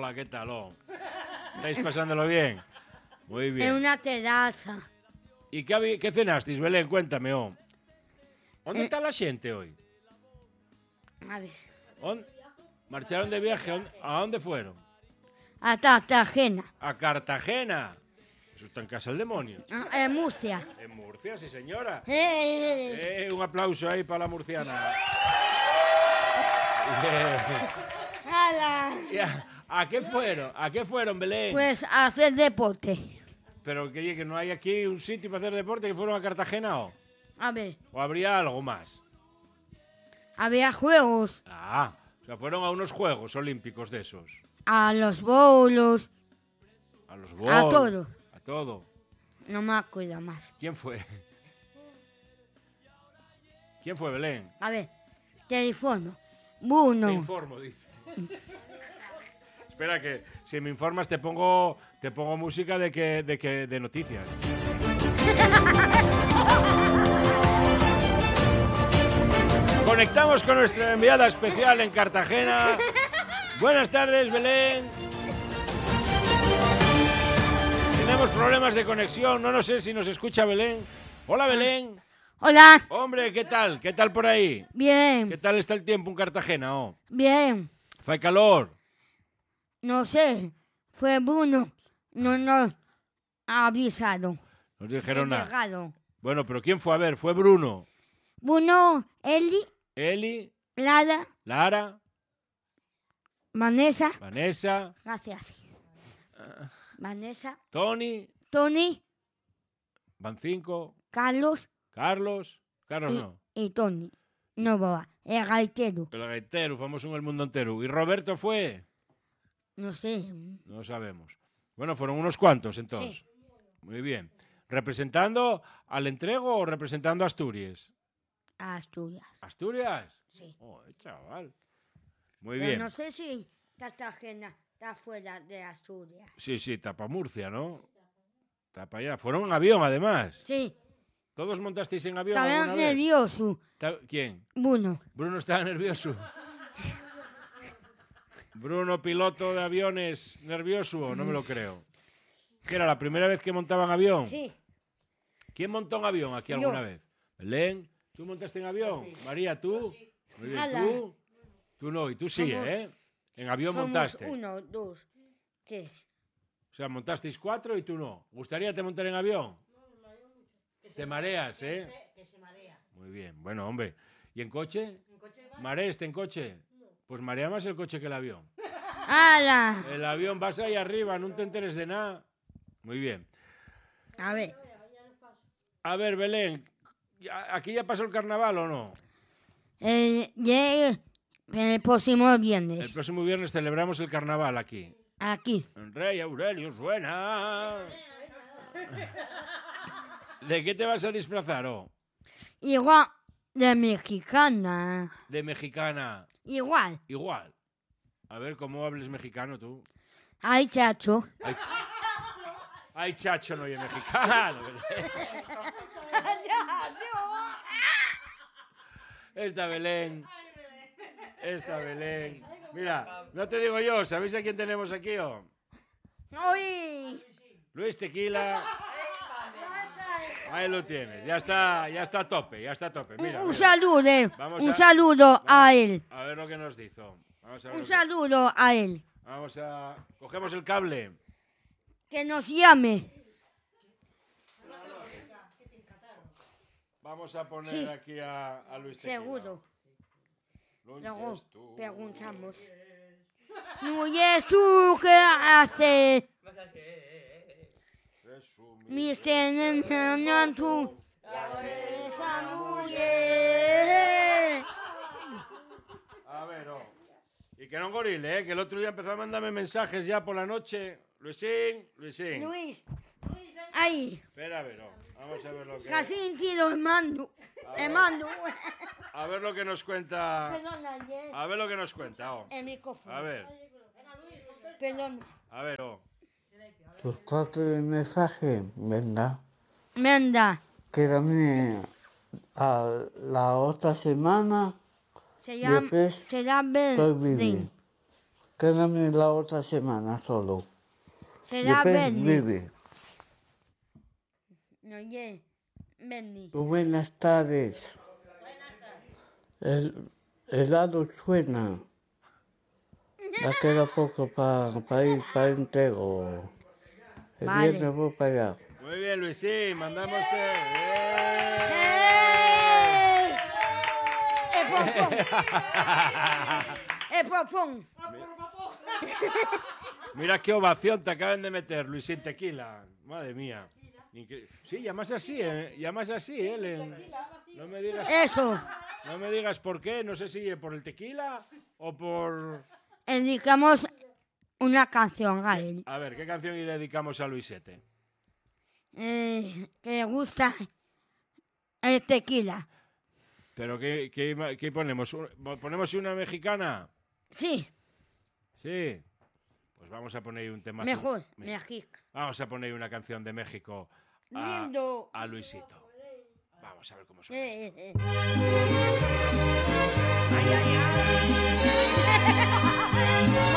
Hola, ¿qué tal? ¿Estáis pasándolo bien? Muy bien. En una terraza. ¿Y qué cenasteis, Belén? Cuéntame, ¿Dónde está la gente hoy? A ver. ¿Marcharon de viaje? ¿A dónde fueron? A Cartagena. ¿A Cartagena? Eso está en casa del demonio. En Murcia. En Murcia, sí, señora. ¡Eh! Un aplauso ahí para la murciana. ¡Hala! ¿A qué fueron, Belén? Pues a hacer deporte. Pero que no hay aquí un sitio para hacer deporte, que fueron a Cartagena o A ver, habría algo más. había juegos. O sea, fueron a unos Juegos Olímpicos de esos. A los bolos. A los A bolos. todo. A todo. No me acuerdo más. ¿Quién fue? ¿Quién fue, Belén? A ver, teléfono. Te Bruno. informo, dice. Espera, que si me informas te pongo música de noticias. Conectamos con nuestra enviada especial en Cartagena. Buenas tardes, Belén. Tenemos problemas de conexión, no sé si nos escucha Belén. Hola, Belén. Hola. Hombre, ¿qué tal? ¿Qué tal por ahí? Bien. ¿Qué tal está el tiempo en Cartagena? Bien. ¿Fai calor? No sé. Fue Bruno. No nos ha avisado. No dijeron nada. Llegado. Bueno, pero ¿quién fue a ver? ¿Fue Bruno? Bruno, Eli, Lara, Vanessa. Gracias. Vanessa. Tony, van 5. Carlos no. y Tony. No, boba. El gaitero. El gaitero, famoso en el mundo entero. ¿Y Roberto fue? No sé. No sabemos. Bueno, fueron unos cuantos entonces. Sí. Muy bien. ¿Representando al Entrego o representando a Asturias? A Asturias. ¿Asturias? Sí. Chaval. Muy Pero bien. no sé si Cartagena está fuera de Asturias. Sí, está para Murcia, ¿no? Está para allá. Fueron en avión, además. Sí. ¿Todos montasteis en avión Estaba alguna vez? nervioso. ¿Quién? Bruno estaba nervioso. Bruno, piloto de aviones, nervioso, no me lo creo. ¿Qué era la primera vez que montaba en avión? Sí. ¿Quién montó en avión aquí alguna vez? Belén, ¿tú montaste en avión? Sí. María, ¿tú? Sí. Muy bien, ¿tú? Tú no, y tú sí, ¿eh? En avión montaste. 1, 2, 3. O sea, montasteis 4 y tú no. ¿Gustaría te montar en avión? Te mareas, ¿eh? Que se marea. Muy bien, bueno, hombre. ¿Y en coche? ¿Mareaste en coche? Pues marea más el coche que el avión. ¡Hala! El avión vas ahí arriba, no te enteres de nada. Muy bien. A ver, Belén, ¿aquí ya pasó el carnaval o no? El próximo viernes. El próximo viernes celebramos el carnaval aquí. Aquí. El Rey Aurelio suena. ¿De qué te vas a disfrazar, Igual de mexicana. De mexicana. Igual. A ver, ¿cómo hables mexicano tú? Ay, chacho. Ay, chacho, no, y mexicano. Esta Belén. Mira, no te digo yo, ¿sabéis a quién tenemos aquí, ¡Uy! Luis Tequila. Ahí lo tienes, ya está a tope, Mira, Un saludo, Un saludo a él. A ver lo que nos dijo. Un saludo a él. Cogemos el cable. Que nos llame. Vamos a poner aquí a Luis Tequila. Seguro. Luego preguntamos. ¿Y es tú qué haces? Mister tú. Esa mujer. A ver, y que no gorile, que el otro día empezó a mandarme mensajes ya por la noche. Luisín. Luis. Ahí. Espera, a ver, vamos a ver lo que... Casi entiendo el mando. A ver lo que nos cuenta. Perdona, A ver lo que nos cuenta, el micrófono. A ver. Perdona. A ver, Buscaste el mensaje, ¿verdad? Menda. Que también a la otra semana Será estoy Berlín. quédame la otra semana solo. Será Después Benny. vive. No, Benny. Buenas tardes. El helado suena. Ya queda poco para ir para entrego. El Vale. viernes voy para allá. Muy bien, Luis, sí, mandamos... Popón. Mira qué ovación te acaban de meter, Luisín Tequila. Madre mía. Sí, llamas así, llamas así, No me digas... Eso. No me digas por qué, no sé si por el tequila o por... Dedicamos una canción a él. A ver, ¿qué canción le dedicamos a Luisete? Que le gusta el tequila. ¿Pero qué ponemos? ¿Ponemos una mexicana? Sí, Sí. Pues vamos a poner un tema... mejor, México. Vamos a poner una canción de México Lindo. a Luisito. Vamos a ver cómo suena esto. Ay, ay, ay.